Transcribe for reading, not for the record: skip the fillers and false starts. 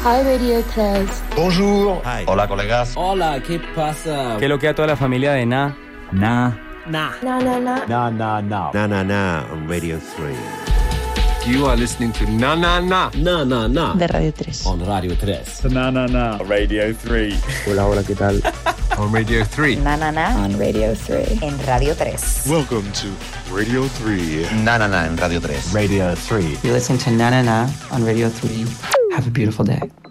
Hi Radio 3. Bonjour. Hi. Hola, colegas. Hola, ¿qué pasa? ¿Qué lo que a toda la familia de Na? Na. Na na na. Na na na. Na na na on Radio 3. You are listening to Na Na Na. Na na na. De Radio 3. On Radio 3. Na na na. Radio 3. Hola, ¿qué tal? On Radio 3. Na na na. On Radio 3. En Radio 3. Welcome to Radio 3. Na na na en Radio 3. Radio 3. You listen to Na Na Na on Radio 3. Have a beautiful day.